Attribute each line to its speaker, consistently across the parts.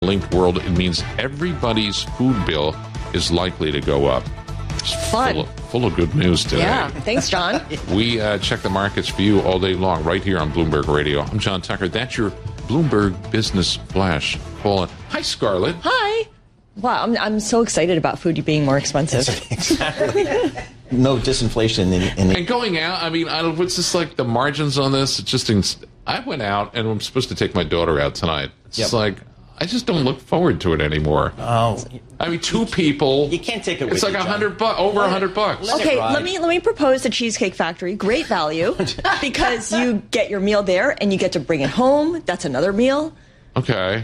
Speaker 1: linked world, it means everybody's food bill is likely to go up.
Speaker 2: Fun.
Speaker 1: Full of good news today.
Speaker 2: Yeah, thanks, John.
Speaker 1: We check the markets for you all day long right here on Bloomberg Radio. I'm John Tucker. That's your Bloomberg Business Flash. Paula. Hi, Scarlett.
Speaker 2: Hi. Wow, I'm so excited about food being more expensive.
Speaker 3: Exactly. No disinflation in the...
Speaker 1: And going out, I mean, what's this like the margins on this? It's just, I went out and I'm supposed to take my daughter out tonight. It's just like, I just don't look forward to it anymore.
Speaker 3: Oh,
Speaker 1: I mean, two people.
Speaker 3: You can't take it with
Speaker 1: It's like
Speaker 3: you,
Speaker 1: $100, over $100.
Speaker 2: Okay, let me propose the Cheesecake Factory. Great value because you get your meal there and you get to bring it home. That's another meal.
Speaker 1: Okay.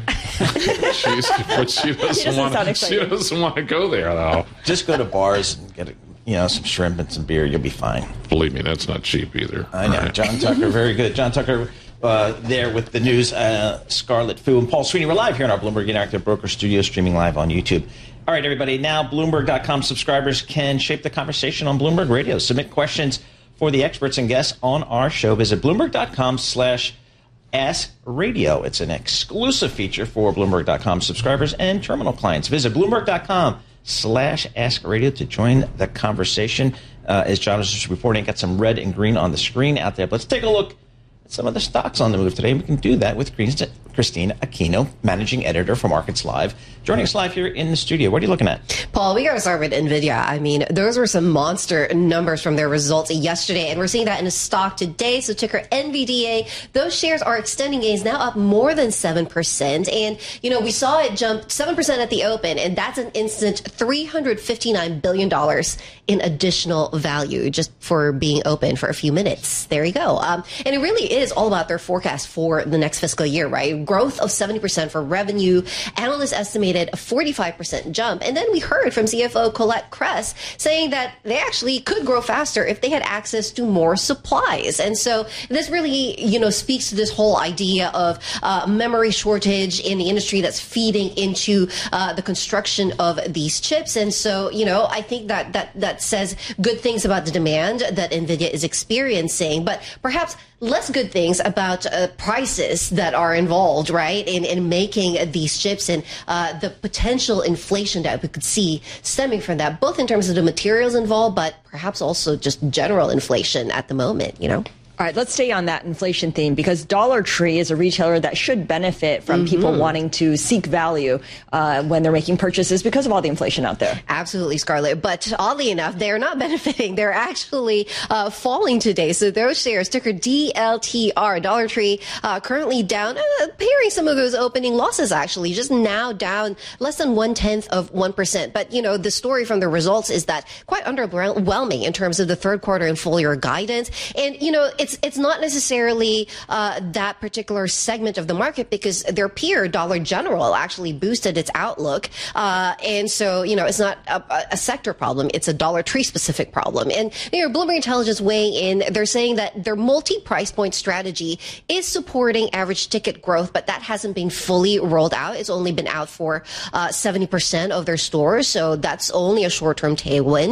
Speaker 1: But she doesn't want to go there, though.
Speaker 3: Just go to bars and get some shrimp and some beer. You'll be fine.
Speaker 1: Believe me, that's not cheap either.
Speaker 3: I know. Right. John Tucker, very good. John Tucker there with the news. Scarlett Fu and Paul Sweeney. We're live here in our Bloomberg Interactive Broker Studio, streaming live on YouTube. All right, everybody. Now, Bloomberg.com subscribers can shape the conversation on Bloomberg Radio. Submit questions for the experts and guests on our show. Visit Bloomberg.com/Ask Radio. It's an exclusive feature for Bloomberg.com subscribers and terminal clients. Visit Bloomberg.com/Ask Radio to join the conversation. As John was just reporting, got some red and green on the screen out there. But let's take a look at some of the stocks on the move today. We can do that with Christine Aquino, managing editor for Markets Live, joining us live here in the studio. What are you looking at?
Speaker 4: Paul, we got to start with NVIDIA. I mean, those were some monster numbers from their results yesterday, and we're seeing that in the stock today. So ticker NVDA, those shares are extending gains, now up more than 7%. And, we saw it jump 7% at the open, and that's an instant $359 billion in additional value just for being open for a few minutes. There you go. And it really is all about their forecast for the next fiscal year, right? Growth of 70% for revenue. Analysts estimated a 45% jump. And then we heard from CFO Colette Kress saying that they actually could grow faster if they had access to more supplies. And so this really, speaks to this whole idea of memory shortage in the industry that's feeding into the construction of these chips. And so, I think that says good things about the demand that NVIDIA is experiencing, but perhaps less good things about prices that are involved, right, in making these chips and the potential inflation that we could see stemming from that, both in terms of the materials involved, but perhaps also just general inflation at the moment,
Speaker 2: All right, let's stay on that inflation theme because Dollar Tree is a retailer that should benefit from people wanting to seek value when they're making purchases because of all the inflation out there.
Speaker 4: Absolutely, Scarlett. But oddly enough, they're not benefiting. They're actually falling today. So those shares, ticker DLTR, Dollar Tree, currently down, pairing some of those opening losses, actually, just now down less than 0.1%. But, the story from the results is that quite underwhelming in terms of the third quarter and full year guidance. And, it's not necessarily that particular segment of the market because their peer, Dollar General, actually boosted its outlook. And so, it's not a sector problem. It's a Dollar Tree specific problem. And, Bloomberg Intelligence weighing in, they're saying that their multi-price point strategy is supporting average ticket growth, but that hasn't been fully rolled out. It's only been out for 70% of their stores. So that's only a short-term tailwind.